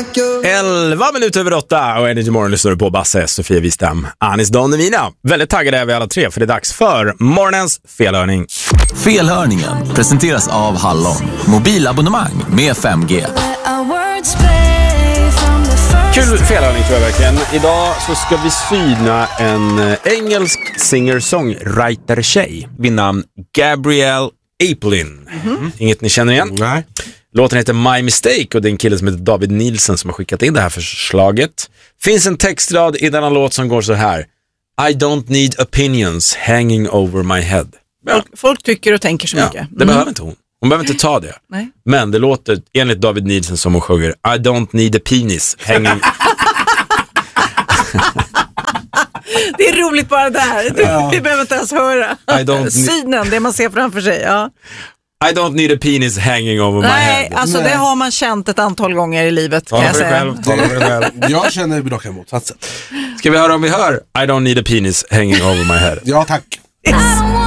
11 minuter över 8 och Energy Morgon lyssnar du på Basse, Sofia Wistam, Anis Don Nevina. Väldigt taggade är vi alla tre för det är dags för morgonens felhörning. Felhörningen presenteras av Hallon. Mobilabonnemang med 5G. Kul felhörning tror jag verkligen. Idag så ska vi syna en engelsk singer-songwriter-tjej vid namn Gabrielle Aplin. Inget ni känner igen? Nej. Låten heter My Mistake och det är en kille som heter David Nielsen som har skickat in det här förslaget. Finns en textrad i denna låt som går så här: I don't need opinions hanging over my head. Ja. Folk tycker och tänker så mycket. Det behöver inte hon. Hon behöver inte ta det. Nej. Men det låter enligt David Nielsen som hon sjunger I don't need a penis hanging. Det är roligt bara där. Vi behöver inte ens höra. Synen, det man ser framför sig. Ja. I don't need a penis hanging over my head. Nej, alltså det har man känt ett antal gånger i livet, kan jag säga. Tala för dig själv. Jag känner raka motsatsen. Ska vi höra om vi hör I don't need a penis hanging over my head? Ja, tack.